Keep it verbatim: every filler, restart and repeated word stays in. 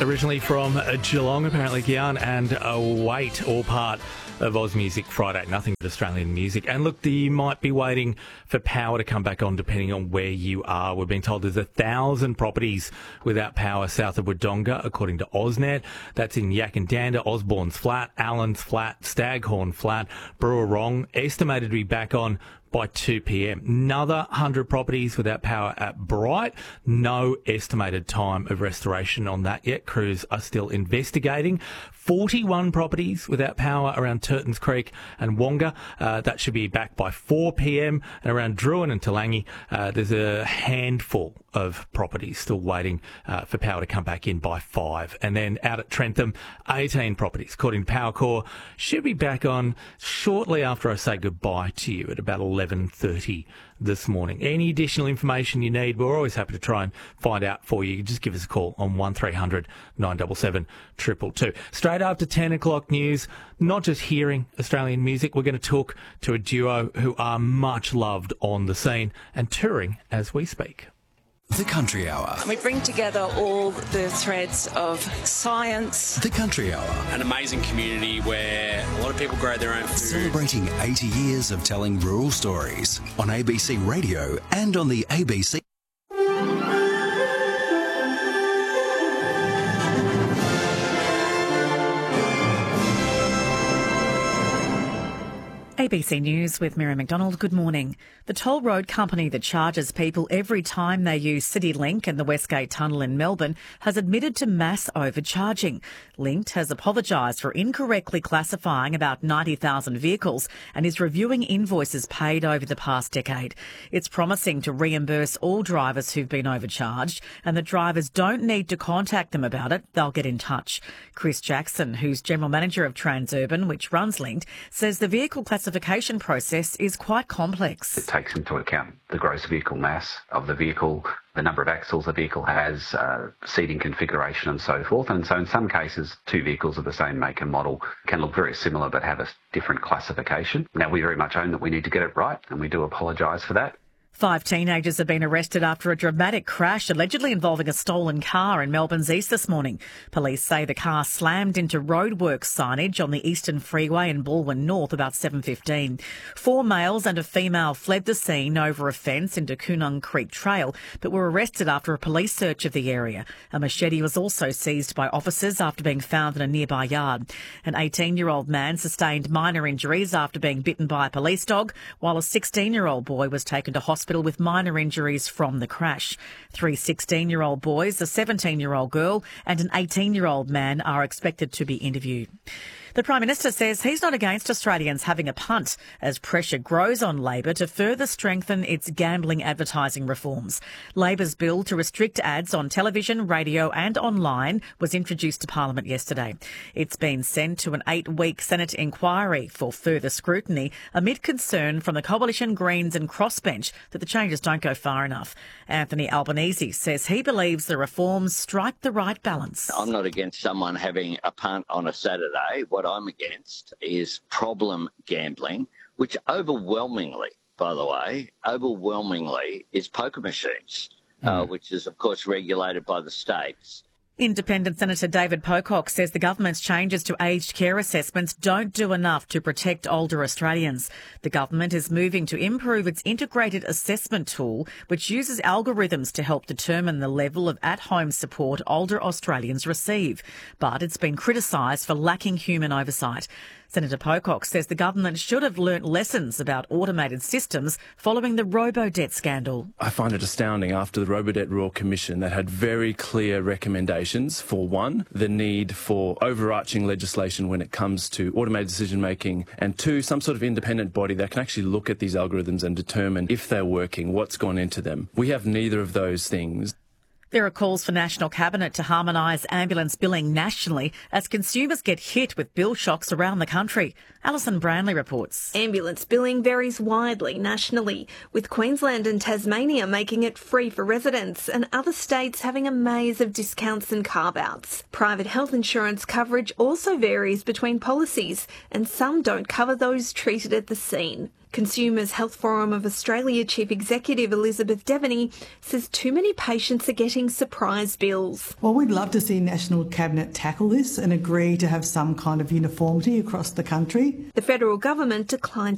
originally from Geelong, apparently Gian, and Await, all part of Oz Music Friday. Nothing but Australian music. And look, you might be waiting for power to come back on depending on where you are. We're being told there's a thousand properties without power south of Wodonga, according to AusNet. That's in Yakandanda, Osborne's Flat, Allen's Flat, Staghorn Flat, Brewerong, estimated to be back on by two p.m. Another one hundred properties without power at Bright. No estimated time of restoration on that yet. Crews are still investigating. forty-one properties without power around Turtons Creek and Wonga. Uh, that should be back by four p.m. And around Druin and Talangi, uh, there's a handful of properties still waiting uh, for power to come back in by five. And then out at Trentham, eighteen properties, according to Powercore, should be back on shortly after I say goodbye to you at about eleven thirty this morning. Any additional information you need, we're always happy to try and find out for you. Just give us a call on one three hundred nine seven seven two two two. Straight after ten o'clock news, not just hearing Australian music, we're going to talk to a duo who are much loved on the scene and touring as we speak. The Country Hour. We bring together all the threads of science. The Country Hour. An amazing community where a lot of people grow their own food. Celebrating eighty years of telling rural stories on A B C Radio and on the A B C. A B C News with Miriam McDonald. Good morning. The toll road company that charges people every time they use CityLink and the Westgate Tunnel in Melbourne has admitted to mass overcharging. Linked has apologised for incorrectly classifying about ninety thousand vehicles and is reviewing invoices paid over the past decade. It's promising to reimburse all drivers who've been overcharged, and the drivers don't need to contact them about it. They'll get in touch. Chris Jackson, who's General Manager of Transurban, which runs Linked, says the vehicle classification process is quite complex. It takes into account the gross vehicle mass of the vehicle, the number of axles the vehicle has, uh, seating configuration and so forth. And so in some cases, two vehicles of the same make and model can look very similar but have a different classification. Now, we very much own that we need to get it right, and we do apologise for that. Five teenagers have been arrested after a dramatic crash allegedly involving a stolen car in Melbourne's east this morning. Police say the car slammed into roadworks signage on the Eastern Freeway in Balwyn North about seven fifteen. Four males and a female fled the scene over a fence into Coonung Creek Trail, but were arrested after a police search of the area. A machete was also seized by officers after being found in a nearby yard. An eighteen-year-old man sustained minor injuries after being bitten by a police dog, while a sixteen-year-old boy was taken to hospital with minor injuries from the crash. Three sixteen-year-old boys, a seventeen-year-old girl and an eighteen-year-old man are expected to be interviewed. The Prime Minister says he's not against Australians having a punt as pressure grows on Labor to further strengthen its gambling advertising reforms. Labor's bill to restrict ads on television, radio and online was introduced to Parliament yesterday. It's been sent to an eight-week Senate inquiry for further scrutiny amid concern from the Coalition Greens and Crossbench that the changes don't go far enough. Anthony Albanese says he believes the reforms strike the right balance. I'm not against someone having a punt on a Saturday. What I'm against is problem gambling, which overwhelmingly, by the way, overwhelmingly is poker machines, mm. uh, which is, of course, regulated by the states. Independent Senator David Pocock says the government's changes to aged care assessments don't do enough to protect older Australians. The government is moving to improve its integrated assessment tool, which uses algorithms to help determine the level of at-home support older Australians receive. But it's been criticised for lacking human oversight. Senator Pocock says the government should have learnt lessons about automated systems following the Robodebt scandal. I find it astounding after the Robodebt Royal Commission that had very clear recommendations for, one, the need for overarching legislation when it comes to automated decision-making, and two, some sort of independent body that can actually look at these algorithms and determine if they're working, what's gone into them. We have neither of those things. There are calls for National Cabinet to harmonise ambulance billing nationally as consumers get hit with bill shocks around the country. Alison Branley reports. Ambulance billing varies widely nationally, with Queensland and Tasmania making it free for residents and other states having a maze of discounts and carve-outs. Private health insurance coverage also varies between policies, and some don't cover those treated at the scene. Consumers Health Forum of Australia Chief Executive Elizabeth Devaney says too many patients are getting surprise bills. Well, we'd love to see National Cabinet tackle this and agree to have some kind of uniformity across the country. The federal government declined